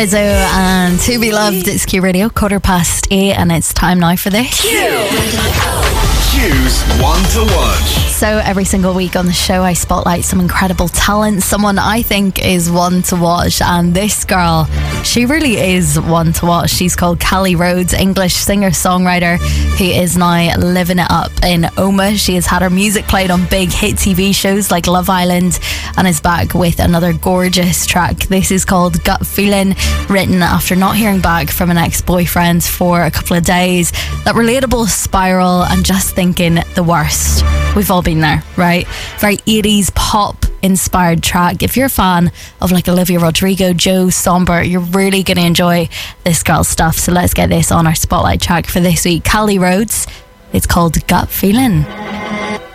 Izzo and To Be Loved. It's Q Radio, 8:15, and it's time now for this. Q's One to Watch. So every single week on the show I spotlight some incredible talent, someone I think is one to watch, and this girl, she really is one to watch. She's called Callie Rhodes, English singer-songwriter who is now living it up in Oma. She has had her music played on big hit TV shows like Love Island and is back with another gorgeous track. This is called Gut Feeling, written after not hearing back from an ex-boyfriend for a couple of days. That relatable spiral and just thinking the worst. We've all been there, right? Very 80s pop inspired track. If you're a fan of like Olivia Rodrigo, Joe Somber, you're really going to enjoy this girl's stuff. So let's get this on our spotlight track for this week. Callie Rhodes. It's called Gut Feeling.